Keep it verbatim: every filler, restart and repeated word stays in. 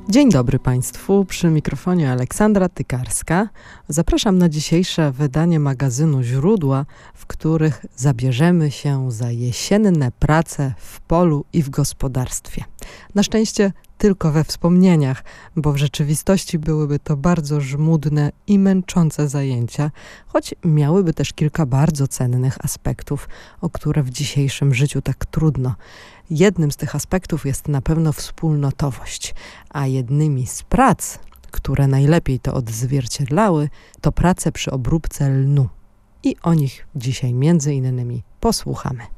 Dzień dobry Państwu, przy mikrofonie Aleksandra Tykarska. Zapraszam na dzisiejsze wydanie magazynu Źródła, w których zabierzemy się za jesienne prace w polu i w gospodarstwie. Na szczęście tylko we wspomnieniach, bo w rzeczywistości byłyby to bardzo żmudne i męczące zajęcia, choć miałyby też kilka bardzo cennych aspektów, o które w dzisiejszym życiu tak trudno. Jednym z tych aspektów jest na pewno wspólnotowość, a jednymi z prac, które najlepiej to odzwierciedlały, to prace przy obróbce lnu. I o nich dzisiaj między innymi posłuchamy.